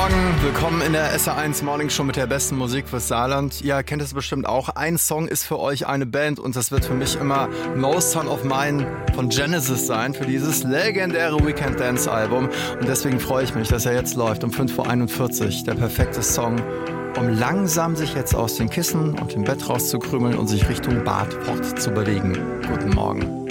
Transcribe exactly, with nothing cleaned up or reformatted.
Morgen, willkommen in der S R eins Morning Show mit der besten Musik fürs Saarland. Ihr kennt es bestimmt auch, ein Song ist für euch eine Band und das wird für mich immer No Son of Mine von Genesis sein, für dieses legendäre Weekend Dance Album. Und deswegen freue ich mich, dass er jetzt läuft um fünf Uhr einundvierzig, der perfekte Song, um langsam sich jetzt aus den Kissen und dem Bett rauszukrümeln und sich Richtung Bad fortzubewegen. Guten Morgen.